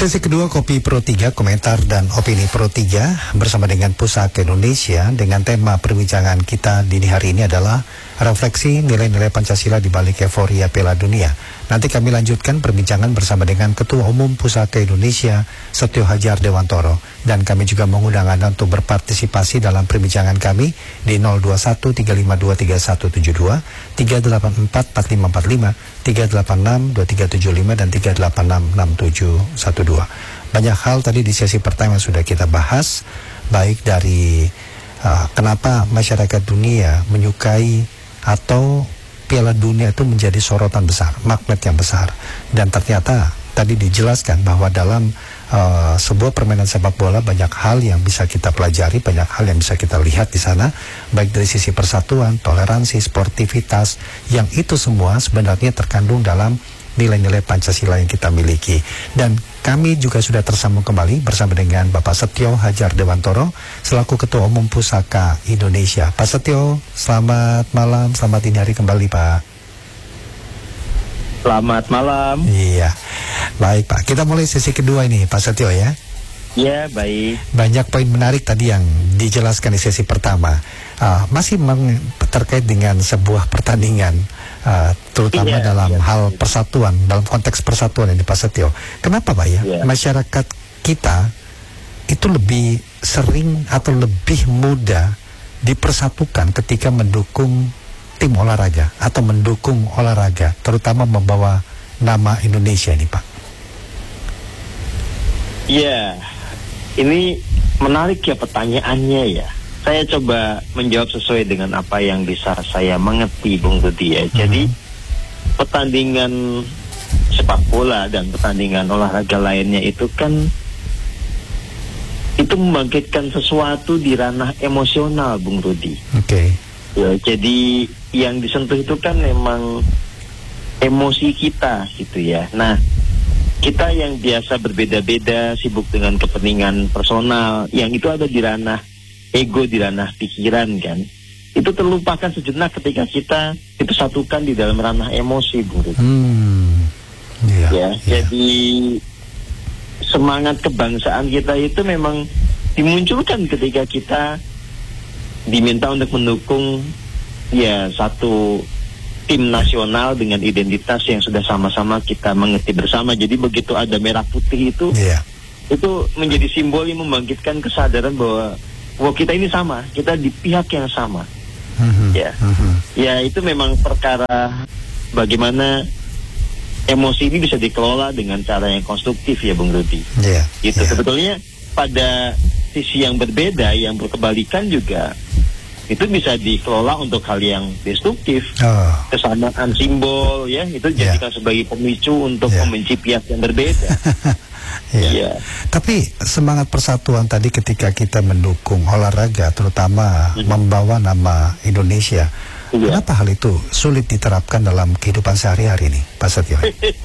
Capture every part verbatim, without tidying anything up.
Sesi kedua Kopi Pro tiga, komentar dan opini Pro tiga bersama dengan Pusaka Indonesia dengan tema perbincangan kita dini hari ini adalah refleksi nilai-nilai Pancasila di balik euforia Piala Dunia. Nanti kami lanjutkan perbincangan bersama dengan Ketua Umum Pusaka Indonesia Setio Hadjar Dewantoro, dan kami juga mengundang Anda untuk berpartisipasi dalam perbincangan kami di nol dua satu tiga lima dua tiga satu tujuh dua, tiga delapan empat empat lima empat lima, tiga delapan enam dua tiga tujuh lima dan tiga delapan enam enam tujuh satu dua. Banyak hal tadi di sesi pertama sudah kita bahas, baik dari uh, kenapa masyarakat dunia menyukai atau Piala Dunia itu menjadi sorotan besar, magnet yang besar. Dan ternyata tadi dijelaskan bahwa dalam uh, sebuah permainan sepak bola banyak hal yang bisa kita pelajari, banyak hal yang bisa kita lihat di sana, baik dari sisi persatuan, toleransi, sportivitas, yang itu semua sebenarnya terkandung dalam nilai-nilai Pancasila yang kita miliki. Dan kami juga sudah tersambung kembali bersama dengan Bapak Setio Hadjar Dewantoro selaku Ketua Umum Pusaka Indonesia. Pak Setio, selamat malam, selamat dini hari kembali Pak. Selamat malam. Iya, baik Pak. Kita mulai sesi kedua ini Pak Setio ya. Ya, baik. Banyak poin menarik tadi yang dijelaskan di sesi pertama. Uh, masih meng- terkait dengan sebuah pertandingan, uh, terutama iya, dalam iya, hal iya. persatuan, dalam konteks persatuan ini Pak Setio. Kenapa Pak ya? Iya. Masyarakat kita itu lebih sering atau lebih mudah dipersatukan ketika mendukung tim olahraga atau mendukung olahraga, terutama membawa nama Indonesia ini Pak. Iya, ini menarik ya pertanyaannya ya. Saya coba menjawab sesuai dengan apa yang bisa saya mengerti, Bung Rudi ya. Jadi mm-hmm. pertandingan sepak bola dan pertandingan olahraga lainnya itu kan itu membangkitkan sesuatu di ranah emosional, Bung Rudi. Oke. Okay. Ya, jadi yang disentuh itu kan memang emosi kita gitu ya. Nah, kita yang biasa berbeda-beda, sibuk dengan kepentingan personal, yang itu ada di ranah ego, di ranah pikiran kan, itu terlupakan sejenak ketika kita dipersatukan di dalam ranah emosi, Bu. Hmm. Yeah, ya, yeah. Jadi semangat kebangsaan kita itu memang dimunculkan ketika kita diminta untuk mendukung ya satu tim nasional dengan identitas yang sudah sama-sama kita mengerti bersama. Jadi begitu ada merah putih itu, yeah. itu menjadi simbol yang membangkitkan kesadaran bahwa wah kita ini sama, kita di pihak yang sama. Mm-hmm. Ya, mm-hmm. ya itu memang perkara bagaimana emosi ini bisa dikelola dengan cara yang konstruktif ya, Bung Rudi. Yeah. Itu yeah. sebetulnya pada sisi yang berbeda, yang berkebalikan juga itu bisa dikelola untuk hal yang destruktif. Oh. Kesamaan simbol ya, itu yeah. jadikan sebagai pemicu untuk yeah. membenci pihak yang berbeda. Ya. Ya. Tapi semangat persatuan tadi ketika kita mendukung olahraga, terutama hmm. membawa nama Indonesia, ya. Kenapa hal itu sulit diterapkan dalam kehidupan sehari-hari ini, Pak Setio?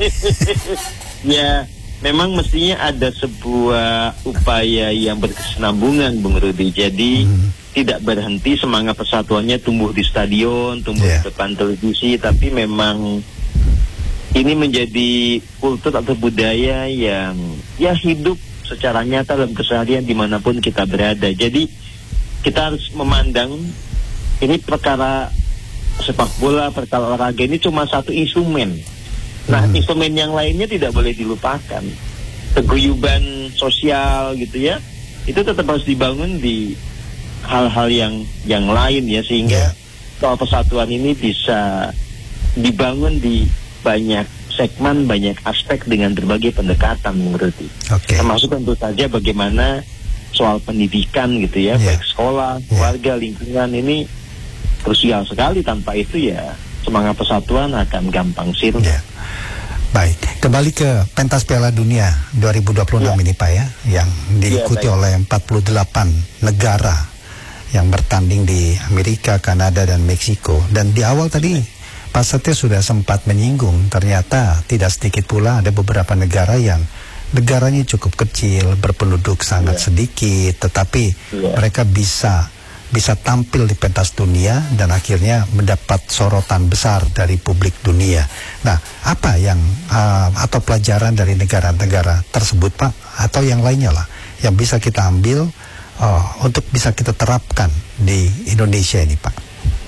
Ya, memang mestinya ada sebuah upaya yang berkesinambungan, Bung Rudi. Jadi hmm. tidak berhenti semangat persatuannya tumbuh di stadion, tumbuh yeah. di depan televisi, tapi memang ini menjadi kultur atau budaya yang ya hidup secara nyata dalam keseharian dimanapun kita berada. Jadi kita harus memandang ini perkara sepak bola, perkara olahraga ini cuma satu instrumen. Nah, hmm. instrumen yang lainnya tidak boleh dilupakan. Keguyuban sosial gitu ya, itu tetap harus dibangun di hal-hal yang yang lain ya, sehingga soal persatuan ini bisa dibangun di banyak segmen, banyak aspek dengan berbagai pendekatan menurutku. Okay. Termasuk tentu saja bagaimana soal pendidikan gitu ya, yeah. baik sekolah, keluarga, yeah. lingkungan ini krusial sekali. Tanpa itu ya semangat persatuan akan gampang sirna. Yeah. Baik, kembali ke pentas Piala Dunia dua ribu dua puluh enam yeah. ini Pak ya, yang diikuti yeah, oleh empat puluh delapan negara yang bertanding di Amerika, Kanada, dan Meksiko. Dan di awal tadi yeah. Pak Setio sudah sempat menyinggung, ternyata tidak sedikit pula ada beberapa negara yang negaranya cukup kecil, berpenduduk sangat yeah. sedikit, tetapi yeah. mereka bisa bisa tampil di pentas dunia dan akhirnya mendapat sorotan besar dari publik dunia. Nah, apa yang uh, atau pelajaran dari negara-negara tersebut, Pak, atau yang lainnya lah yang bisa kita ambil uh, untuk bisa kita terapkan di Indonesia ini, Pak?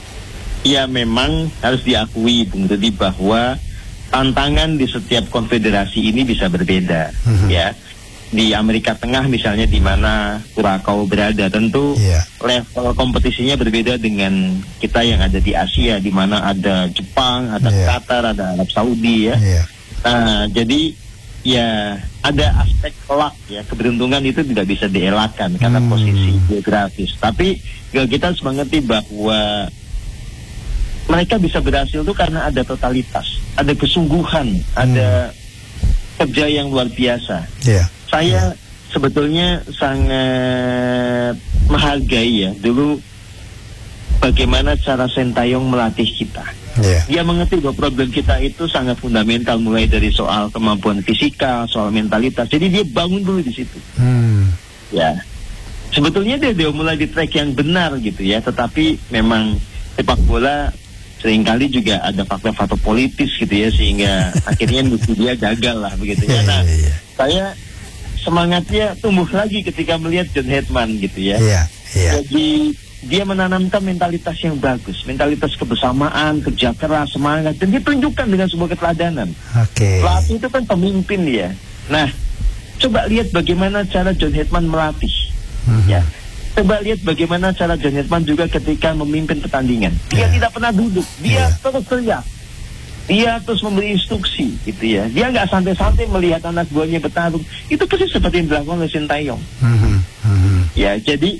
Ya, memang harus diakui, Bung Rudi, bahwa tantangan di setiap konfederasi ini bisa berbeda, mm-hmm. ya. Di Amerika Tengah misalnya, di mana Kurakau berada, tentu yeah. level kompetisinya berbeda dengan kita yang ada di Asia, di mana ada Jepang, ada yeah. Qatar, ada Arab Saudi, ya. Yeah. Nah, jadi ya ada aspek luck, ya, keberuntungan itu tidak bisa dielakkan karena hmm. posisi geografis. Tapi ya, kita harus mengerti bahwa mereka bisa berhasil itu karena ada totalitas, ada kesungguhan, hmm. ada kerja yang luar biasa. Yeah. Saya sebetulnya sangat menghargai, ya, dulu bagaimana cara Sintayong melatih kita. Yeah. Dia mengerti bahwa problem kita itu sangat fundamental, mulai dari soal kemampuan fisikal, soal mentalitas. Jadi dia bangun dulu di situ. Hmm. Ya, sebetulnya dia, dia mulai di track yang benar gitu, ya. Tetapi memang sepak bola seringkali juga ada faktor-faktor politis gitu, ya, sehingga akhirnya misi dia gagal lah begitu, ya. Nah, yeah, yeah. saya semangatnya tumbuh lagi ketika melihat John Hetman gitu, ya. Yeah, yeah. Jadi dia menanamkan mentalitas yang bagus, mentalitas kebersamaan, kerja keras, semangat, dan dia tunjukkan dengan sebuah keteladanan. Oke. Okay. Pelatih itu kan pemimpin dia. Nah, coba lihat bagaimana cara John Hetman melatih. Mm-hmm. Ya. Coba lihat bagaimana cara John Hetman juga ketika memimpin pertandingan. Dia yeah. tidak pernah duduk, dia yeah. terus teriak. Dia terus memberi instruksi gitu, ya. Dia nggak santai-santai melihat anak buahnya bertarung. Itu persis seperti yang dilakukan oleh Sintayong. Mm-hmm. Mm-hmm. Ya, jadi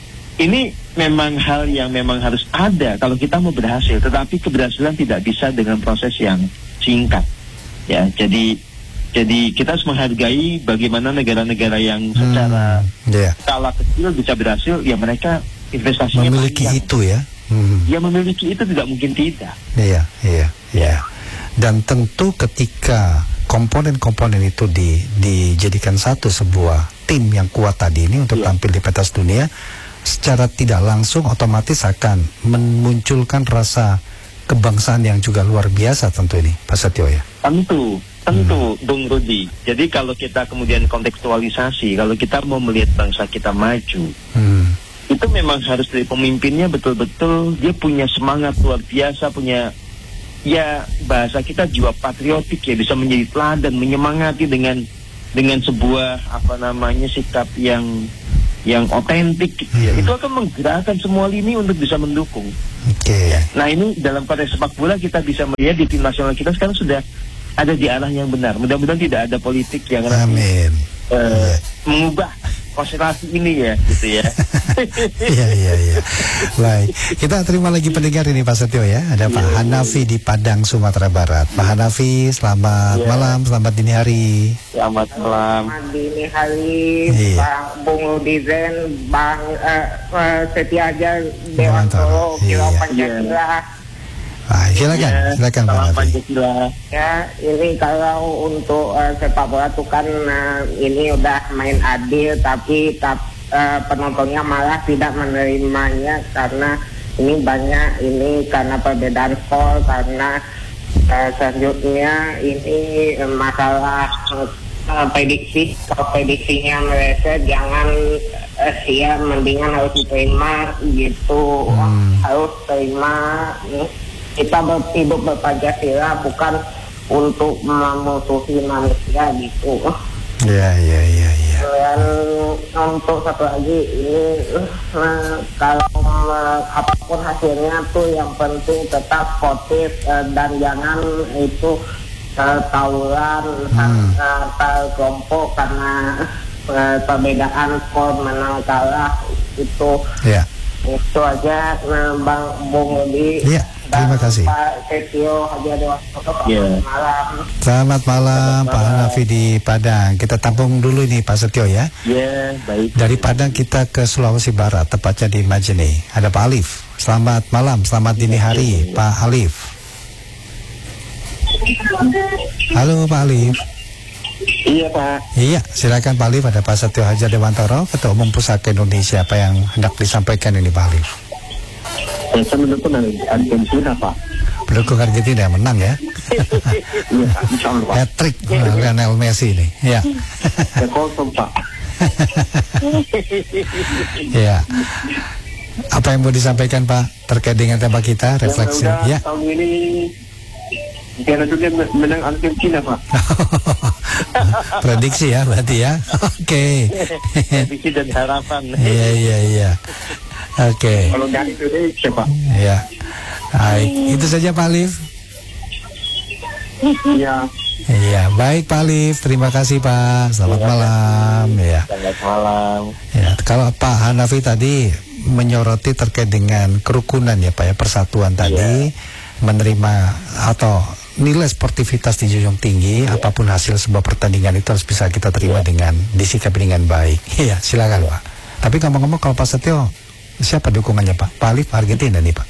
ini memang hal yang memang harus ada kalau kita mau berhasil. Tetapi keberhasilan tidak bisa dengan proses yang singkat. Ya, jadi jadi kita harus menghargai bagaimana negara-negara yang secara mm, yeah. skala kecil bisa berhasil. Ya, mereka investasinya memiliki panjang. Itu, ya. Hmm. Dia memiliki itu, tidak mungkin tidak. Iya, iya, iya. Dan tentu ketika komponen-komponen itu di, dijadikan satu sebuah tim yang kuat tadi ini untuk yeah. tampil di pentas dunia, secara tidak langsung otomatis akan memunculkan rasa kebangsaan yang juga luar biasa tentu ini, Pak Setio, ya. Tentu, tentu, hmm. Bung Rudi. Jadi kalau kita kemudian kontekstualisasi, kalau kita mau melihat bangsa kita maju, hmm. itu memang harus dari pemimpinnya betul-betul dia punya semangat luar biasa, punya, ya, bahasa kita jiwa patriotik, ya, bisa menjadi teladan, menyemangati dengan dengan sebuah apa namanya sikap yang yang otentik gitu, ya. Hmm. Itu akan menggerakkan semua lini untuk bisa mendukung. Oke. Okay. Ya. Nah, ini dalam konteks sepak bola kita bisa melihat di tim nasional kita sekarang sudah ada di arah yang benar. Mudah-mudahan tidak ada politik yang Amin. Uh, yeah. mengubah konstelasi ini, ya, gitu, ya. Iya, iya, iya. Baik, kita terima lagi pendengar ini, Pak Setio, ya. Ada yeah. Pak Hanafi di Padang, Sumatera Barat. Pak Hanafi, selamat yeah. malam, selamat dini hari. Selamat malam. Selamat dini hari, yeah. Bang Bung Ludizen, Bang uh, uh, Setiaja Dewan Solo, Kilo yeah. Pancasila. Ah, silakan, ya, silakan Pak Hanafi. Ya, ini kalau untuk uh, sepak bola itu kan uh, ini udah main adil, tapi tap, uh, penontonnya malah tidak menerimanya karena ini banyak ini karena perbedaan skor, karena uh, selanjutnya ini uh, masalah uh, prediksi. Kalau prediksinya mereka jangan uh, ya mendingan harus diterima gitu, hmm. harus terima. Uh, Kita hidup berpancasila bukan untuk memusuhi manusia gitu. Iya, iya, iya, iya. Dan untuk satu lagi ini nah, kalau uh, apapun hasilnya tuh yang penting tetap sportif uh, dan jangan itu uh, tawuran hmm. antar kelompok karena uh, perbedaan skor menang kalah itu. Iya. Itu aja, nah, Bang Bung Rudi. Iya. Terima kasih. Pak Setio Hadiadewastono, yeah. Selamat malam. Selamat malam, Pak Hanafi di Padang. Kita tampung dulu nih Pak Setio, ya. Iya, yeah, baik. Dari Padang kita ke Sulawesi Barat, tepatnya di Majene. Ada Pak Alif. Selamat malam, selamat dini hari, yeah, yeah. Pak Alif. Halo Pak Alif. Iya Pak. Iya, silakan Pak Alif. Ada Pak Setio Hadja Dewantoro, Ketua Umum Pusaka Indonesia. Apa yang hendak disampaikan ini Pak Alif? Ya, saya mendukung Argentina Pak. Pendukung Argentina menang ya. Iya, insya Allah Pak. Hat-trick uh, Lionel Messi ini. Ya. Ya kosong Pak. Ya. Apa yang mau disampaikan Pak terkait dengan tema kita, refleksi? Ya, ya. Tahun ini Piala Dunia menang Argentina Pak. Prediksi ya berarti ya. Oke. Prediksi dan harapan. Iya iya iya. Oke. Kalau dari Indonesia Pak. Ya. Baik, itu saja Pak Alif. Iya. Iya, baik Pak Alif. Terima kasih Pak. Selamat ya, malam. Ya. Selamat malam. Ya, kalau Pak Hanafi tadi menyoroti terkait dengan kerukunan ya Pak ya, persatuan tadi, ya. Menerima atau nilai sportivitas dijunjung tinggi, ya. Apapun hasil sebuah pertandingan itu harus bisa kita terima ya. Dengan disikapi dengan baik. Iya, silakan Pak. Tapi ngomong-ngomong kalau Pak Setio, siapa dukungannya Pak? Pak Alif Argentina nih Pak.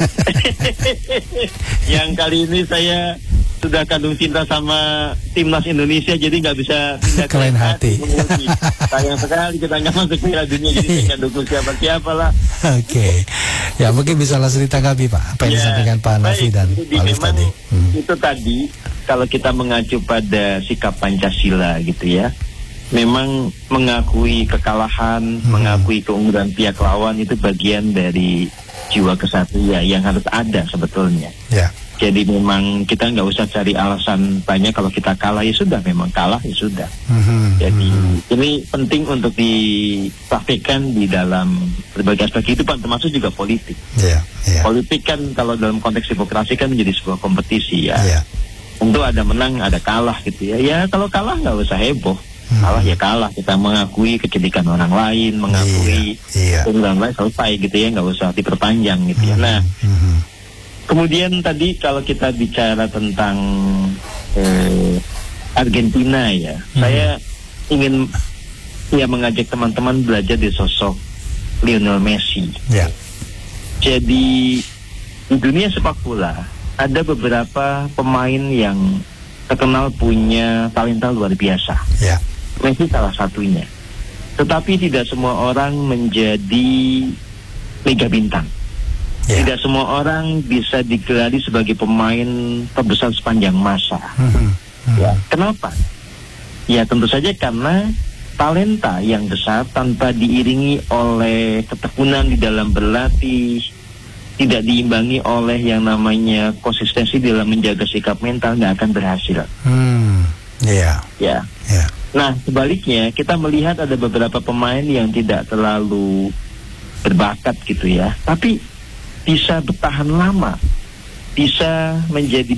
Yang kali ini saya sudah kandung cinta sama timnas Indonesia, jadi nggak bisa pindah ke lain hati. Sayang sekali kita nggak masuk Piala Dunia, jadi saya nggak dukung siapa-siapa lah. Oke, okay. Ya mungkin bisa langsung ditanggapi Pak apa yang ya, disampaikan Pak Hanafi dan Pak Alif tadi. Hmm. Itu tadi kalau kita mengacu pada sikap Pancasila gitu ya, memang mengakui kekalahan, hmm. mengakui keunggulan pihak lawan itu bagian dari jiwa kesatria yang harus ada sebetulnya. Ya. Jadi memang kita nggak usah cari alasan banyak, kalau kita kalah ya sudah, memang kalah ya sudah. Hmm. Jadi hmm. ini penting untuk dipraktikkan di dalam berbagai aspek kehidupan, termasuk juga politik. Yeah. Yeah. Politik kan kalau dalam konteks demokrasi kan menjadi sebuah kompetisi ya. Yeah. Tentu ada menang, ada kalah gitu ya. Ya kalau kalah nggak usah heboh. Hmm. Kalah ya kalah, kita mengakui kecedikan orang lain, mengakui yeah. Yeah. orang lain, selesai gitu ya, nggak usah diperpanjang gitu ya. Hmm. Nah, hmm. kemudian tadi kalau kita bicara tentang eh, Argentina ya, hmm. saya ingin ya mengajak teman-teman belajar di sosok Lionel Messi. Yeah. Jadi di dunia sepak bola ada beberapa pemain yang terkenal punya talenta luar biasa. Yeah. Messi salah satunya. Tetapi tidak semua orang menjadi mega bintang. Yeah. Tidak semua orang bisa digelari sebagai pemain terbesar sepanjang masa. Mm-hmm. Mm-hmm. Ya, kenapa? Ya tentu saja karena talenta yang besar tanpa diiringi oleh ketekunan di dalam berlatih, tidak diimbangi oleh yang namanya konsistensi dalam menjaga sikap mental, nggak akan berhasil. Hmm. Yeah. Ya. Yeah. Nah sebaliknya kita melihat ada beberapa pemain yang tidak terlalu berbakat gitu ya, tapi bisa bertahan lama, bisa menjadi